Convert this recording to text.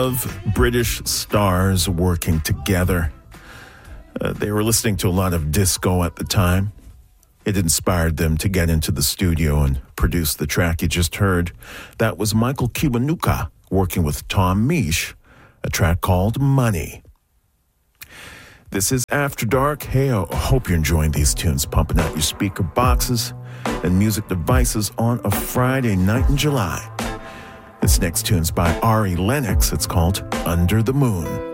of British stars working together. They were listening to a lot of disco at the time. It inspired them to get into the studio and produce the track you just heard. That was Michael Kiwanuka working with Tom Misch, a track called Money. This is After Dark. Hey, I hope you're enjoying these tunes pumping out your speaker boxes and music devices on a Friday night in July. This next tune's by Ari Lennox. It's called Under the Moon.